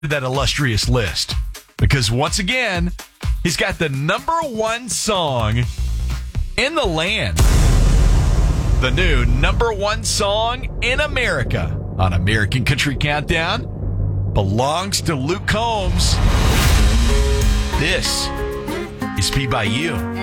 that illustrious list. Because once again, he's got the number one song in the land. The new number one song in America on American Country Countdown belongs to Luke Combs. This is P by U.